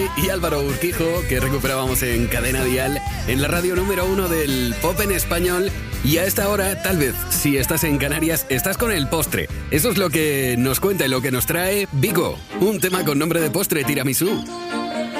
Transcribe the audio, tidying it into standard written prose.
y Álvaro Urquijo, que recuperábamos en Cadena Dial, en la radio número 1 del pop en español. Y a esta hora, tal vez, si estás en Canarias, estás con el postre. Eso es lo que nos cuenta y lo que nos trae Vico, un tema con nombre de postre, tiramisú.